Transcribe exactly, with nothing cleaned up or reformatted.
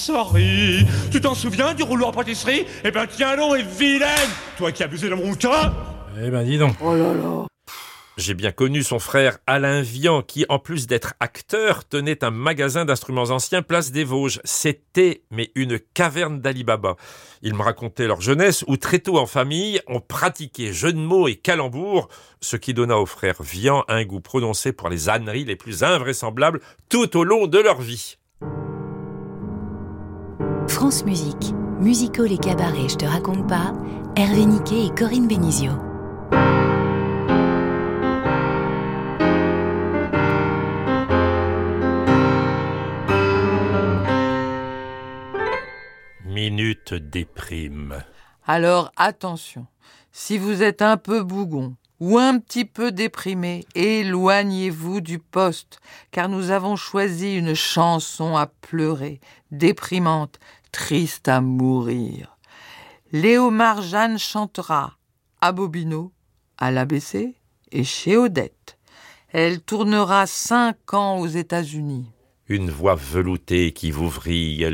Sorry, tu t'en souviens du rouleau à pâtisserie? Eh ben tiens non, et vilaine, toi qui as abusé de mon temps. Eh ben dis donc. Oh là là. J'ai bien connu son frère Alain Vian qui, en plus d'être acteur, tenait un magasin d'instruments anciens place des Vosges. C'était, mais une caverne d'Ali Baba. Il me racontait leur jeunesse où très tôt en famille, on pratiquait jeux de mots et calembours, ce qui donna aux frères Vian un goût prononcé pour les âneries les plus invraisemblables tout au long de leur vie. France Musique, Musical et Cabaret, je te raconte pas, Hervé Niquet et Corinne Benizio. Minute déprime. Alors attention, si vous êtes un peu bougon ou un petit peu déprimé, éloignez-vous du poste, car nous avons choisi une chanson à pleurer, déprimante, triste à mourir. Léo Marjane chantera à Bobino, à l'A B C et chez Odette. Elle tournera cinq ans aux États-Unis. Une voix veloutée qui vous vrille